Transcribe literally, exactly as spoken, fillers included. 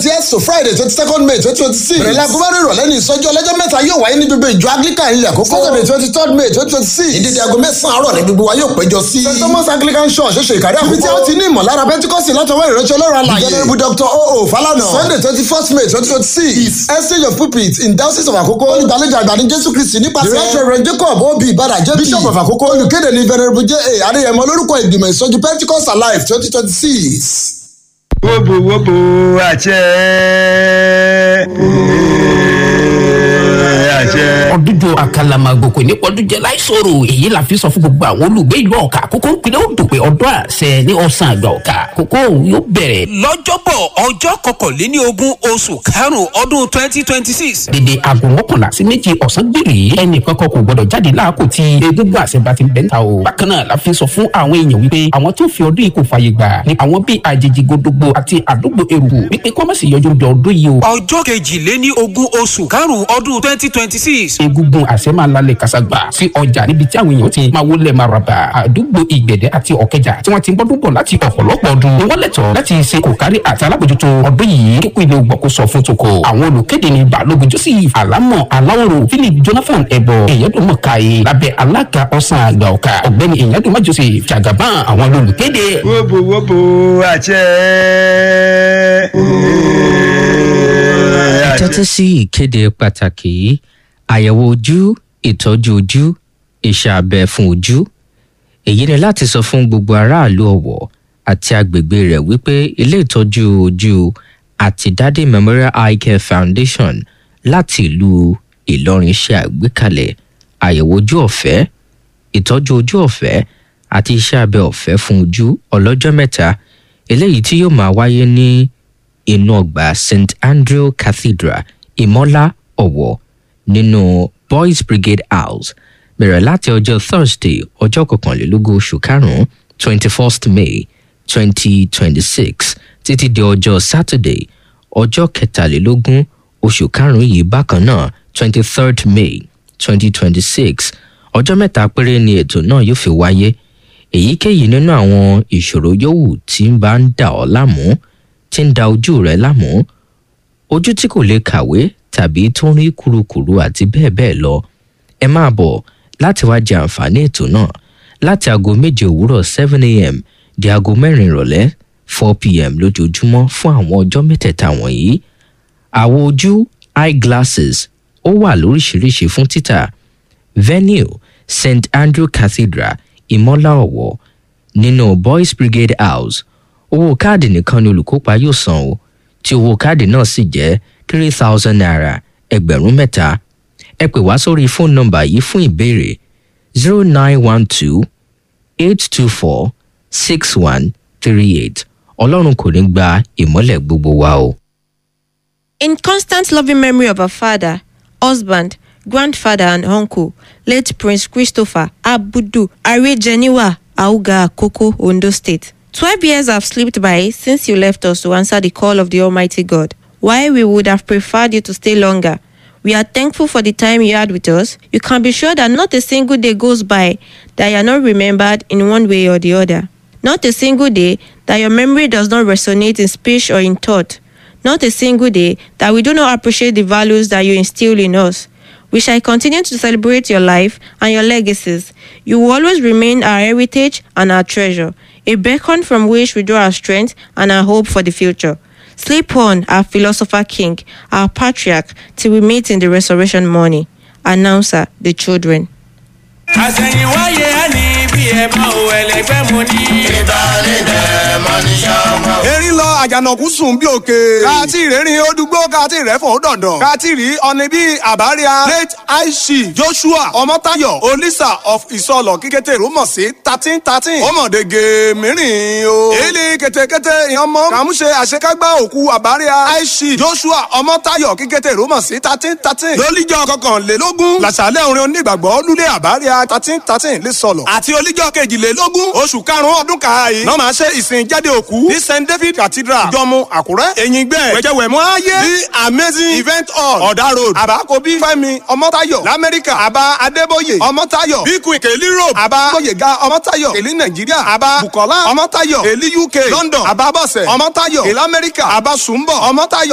twentieth to Friday twenty-second May twenty twenty-six. bẹ̀rẹ̀ láago márùn ìrọ̀lẹ́ ní ìsọjí ọlọ́jọ́ mẹ́ta yóò wáyé ní gbogbo ìjọ Anglican ilẹ̀ Àkókò. Saturday twenty-third May twenty twenty-six. ìdíje aago mẹ́sàn-án àárọ̀ ní gbogbo wa yóò péjọ sí. Saint Thomas Anglican Church ṣoṣo Ìkàrẹ́ Àkókò. ibi tí a ti ní ìmọ̀lára Pentikọ́sì látọwọ́ ìránṣẹ́ Ọlọ́run alààyè. Venerable Doctor O O Falana. Sunday twenty-first May twenty twenty-six. is exchange of pulpit in Diocese of Àkókò. olùgbàlejò àgbà ní Jésù Kristi nípasẹ̀. the right Reverend Jacob Obi Ibada J P. Bishop of Àkókò. olùkéde ní Venerable J A Adéyẹmọ lórúkọ ìgbìmọ̀ ìsọjí Pentikọ́sì Alive twenty twenty-six. Wobo wobo àṣẹ. ọdúnjọ àkàlàmàgbò kò ní pọdúnjẹ láìsòro èyí la fi sọ fún gbogbo àwọn olùgbé ìlú Ọ̀kà Àkókò ìpínlẹ̀ Oǹdó pé ọdún àṣẹ ní ọ̀sán àgbà Ọ̀kà Àkókò yóò bẹ̀rẹ̀. lọ́jọ́bọ̀ ọjọ́ kọkànléní ogún oṣù karùn-ún ọdún twenty twenty six. dédé aago mọ́kànlá sí méjì ọ̀sán gbèrè ẹnì kankan kò gbọdọ̀ jáde láàkó tí egungun àṣẹ bá ti bẹ́ńtà o. bákan náà la fi sọ fún àwọn èèyàn wípé àwọn tó fi ọdún yìí kò fààyè gbà ní àwọn bíi àjèjì gbogbo àti àdúgbò eruku wípé kọ́mọ̀sì yọjú bí ọdún yìí o. ọjọ́ kejìléní ogún oṣù karùn-ún ọdún twenty twenty six. egungun àṣẹ máa lálẹ́ kàṣàgbà sí ọjà níbi tí àwọn èèyàn ti máa wọlé máa rọ̀bà àdúgbò ìgbẹ̀dẹ̀ àti ọ̀kẹjà tí wọ́n ti ń bọ́dún bọ̀ láti ọ̀pọ̀lọpọ̀ ọdún ni wọ́n lẹ́tọ̀ọ́ láti ṣe kòkárí àti alábòjútó ọdún yìí kíkú ilé ògbọ̀kú sọ fún toko. àwọn olùkéde ní balógun joseph alámọ̀ aláwòrò philip jonathan ẹ̀bọ̀ èyẹ́dùnmọ̀ káyé lábẹ́ alága ọ̀sán àgbà Ọ̀kà ọ̀gbẹ́ni èyẹ́dùnmọ̀ joseph jagaban àwọn olùkéde. Wobo wobo àṣẹ. tẹ́tí sí ìkéde pàtàkì àyẹ̀wò ojú ìtọ́jú ojú iṣẹ́ abẹ fún ojú. èyí ni láti sọ fún gbogbo aráàlú Ọ̀wọ̀ àti agbègbè rẹ̀ wípé ilé ìtọ́jú ojú àti Dádé Memorial Eye Care Foundation láti ìlú Ìlọrin ṣe àgbékalẹ̀ àyẹ̀wò ojú ọ̀fẹ́ ìtọ́jú ojú ọ̀fẹ́ àti iṣẹ́ abẹ ọ̀fẹ́ fún ojú ọlọ́jọ́ mẹ́ta eléyìí tí yóò máa wáyé ní inú ọgbà Saint Andrew Cathedral Ìmọ́lá Ọ̀wọ̀ nínú Boys Brigade House bẹ̀rẹ̀ láti ọjọ́ Thursday ọjọ́ kọkànlélógún oṣù karùn-ún twenty-first May twenty twenty-six títí di ọjọ́ Saturday ọjọ́ kẹtàlélógún oṣù karùn-ún yìí bákan náà twenty-third May twenty twenty-six ọjọ́ mẹ́ta péré ni ètò náà yóò fi wáyé. èyíkéyìí nínú àwọn ìṣòro yòówù tí ń bá ń dà ọ́ láàmú tí ń da ojú rẹ láàmú ojú tí kò lè kàwé tàbí tó ń rí kúrukùru àti bẹ́ẹ̀ bẹ́ẹ̀ lọ ẹ máa bọ̀ láti wá jẹ àǹfààní ètò náà láti aago méje òwúrọ̀ seven a.m. di aago mẹ́rin ìrọ̀lẹ́ four p.m. lójoojúmọ́ fún àwọn ọjọ́ mẹ́tẹ̀ẹ̀ta wọ̀nyí. àwọ̀ ojú eyeglasses ó wà lóríṣiríṣi fún títà. venue Saint Andrew Cathedral Ìmọ́lá Ọ̀wọ̀ nínú Boys Brigade House. owó káàdì nìkan ni olùkópa yóò san o tí owó káàdì náà sì jẹ́ three thousand naira ẹgbẹ̀rún mẹ́ta. ẹ pè wá sórí fóònù nọ́mbà yìí fún ìbéèrè zero nine one two eight two four six one three eight. Ọlọ́run kò ní gba ìmọ́lẹ̀ gbogbo wa o. In constant loving memory of our father, husband, grandfather and uncle, late Prince Christopher Abudu Arejeniwa Auga Akoko, Ondo State. Twelve years have slipped by since you left us to answer the call of the Almighty God. While we would have preferred you to stay longer, we are thankful for the time you had with us. You can be sure that not a single day goes by that you are not remembered in one way or the other. Not a single day that your memory does not resonate in speech or in thought. Not a single day that we do not appreciate the values that you instill in us. We shall continue to celebrate your life and your legacies. You will always remain our heritage and our treasure, a beacon from which we draw our strength and our hope for the future. Sleep on, our philosopher king, our patriarch, till we meet in the resurrection morning. Announcer, the children. erin lọ àjànàkú sùn bí òkè. káàtì ìrẹ́rìn odùgbò káàtì ìrẹ́fọ̀ dandan. káàtì rí ọ̀nì bíi àbáríà. late aishi joshua ọmọtayọ olisa of ìsọlọ kíkété rúmọ̀ sí thirteen thirteen. ọmọdége mìíràn o. èlé kétékété ìyànmọ́ kàmúṣe àṣekágbá òkú àbáríà aishi joshua ọmọtayọ kíkété rúmọ̀ sí thirteen thirteen. lólíjọ́ kọkànlélógún làṣàlẹ̀ orin onígbàgbọ́ lulẹ̀ àbáríà thirteen thirteen lè sọ̀lọ̀. àti olíjọ́ kejìlélógún oṣù karùn-ún ọdún kàáyé. náà máa ṣe ìsìn jáde òkú ní saint david cathedral jọmú àkúrẹ́. èyíngbẹ́ wẹ̀jẹ̀wẹ̀mú ayé the amazing event hall ọ̀dà road àbákobí fẹ́mi ọmọ́táyọ̀ lamẹ́ríkà àbá adébóyè ọmọ́táyọ̀ bíkú ìkèlí road àbá gbóyèga ọmọ́táyọ̀ èlí nàìjíríà àbá bukola ọmọ́táyọ̀ èlí uk london àbá bọ̀sẹ̀ ọmọ́táyọ̀ èlí amẹ́ríkà àbá sùnbọ̀ ọmọ́táyọ̀